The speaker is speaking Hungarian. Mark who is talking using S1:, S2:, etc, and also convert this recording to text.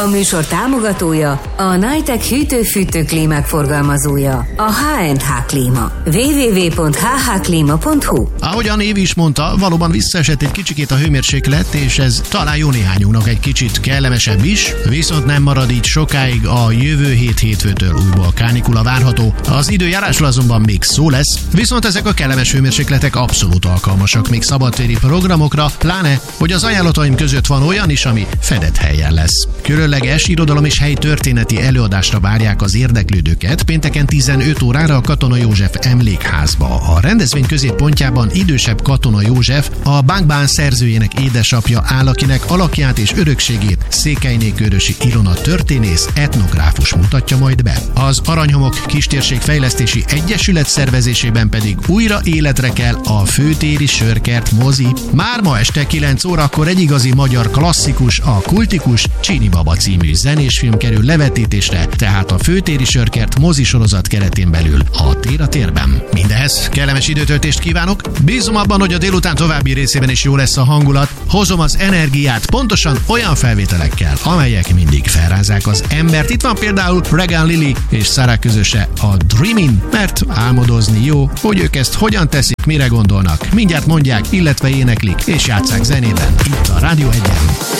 S1: A műsor támogatója a Nitec hűtő-fűtő klímák forgalmazója, a H&H Klíma. www.hhklima.hu.
S2: Ahogy a név is mondta, valóban visszaesett egy kicsikét a hőmérséklet, és ez talán jó néhányunknak egy kicsit kellemesebb is, viszont nem marad így sokáig, a jövő hétfőtől újból kánikula várható. Az időjárásról azonban még szó lesz, viszont ezek a kellemes hőmérsékletek abszolút alkalmasak még szabadtéri programokra, pláne, hogy az ajánlataim között van olyan is, ami fedett helyen lesz. Különleges irodalom és helyi történeti előadásra várják az érdeklődőket pénteken 15 órára a Katona József emlékházba. A rendezvény középpontjában idősebb Katona József, a Bánk-Bán szerzőjének édesapja áll, akinek alakját és örökségét Székelyné-Körösi Ilona történész, etnográfus mutatja majd be. Az Aranyhomok Kistérség Fejlesztési Egyesület szervezésében pedig újra életre kell a Főtéri Sörkert mozi. Már ma este 9 órakor egy igazi magyar klasszikus, a kultikus Csini Baba című zenésfilm kerül levetítésre, tehát a Főtéri Sörkert mozisorozat keretén belül a Tér a térben. Mindehhez kellemes időtöltést kívánok, bízom abban, hogy a délután további részében is jó lesz a hangulat, hozom az energiát pontosan olyan felvételekkel, amelyek mindig felrázzák az embert. Itt van például Regan Lily és Sarah közöse, a Dreamin', mert álmodozni jó, hogy ők ezt hogyan teszik, mire gondolnak, mindjárt mondják, illetve éneklik és játsszák zenében itt a Rádió 1-en.